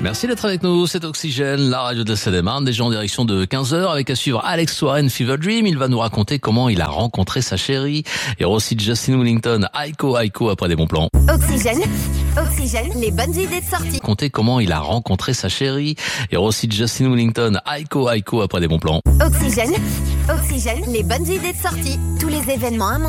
Merci d'être avec nous, c'est Oxygène, la radio de la Seine-et-Marne, déjà en direction de 15h avec à suivre Alex Warren, Fever Dream. Il va nous raconter comment il a rencontré sa chérie. Et aussi Justin Wellington, Aiko après des bons plans. Oxygène, les bonnes idées de sortie. Raconter comment il a rencontré sa chérie. Et aussi Justin Wellington, Aiko après des bons plans. Oxygène, les bonnes idées de sortie. Tous les événements